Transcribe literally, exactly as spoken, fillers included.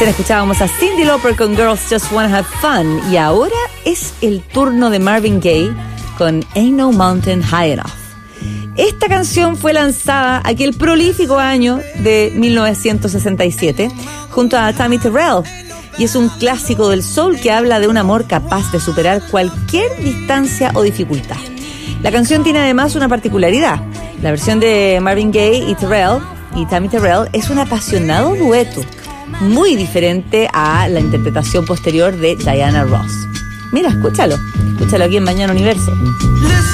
Escuchábamos a Cyndi Lauper con Girls Just Wanna Have Fun. Y ahora es el turno de Marvin Gaye con Ain't No Mountain High Enough. Esta canción fue lanzada aquel prolífico año de mil novecientos sesenta y siete junto a Tammy Terrell. Y es un clásico del soul que habla de un amor capaz de superar cualquier distancia o dificultad. La canción tiene además una particularidad. La versión de Marvin Gaye y Terrell y Tammy Terrell es un apasionado dueto, muy diferente a la interpretación posterior de Diana Ross. Mira, escúchalo, escúchalo aquí en Mañana Universo.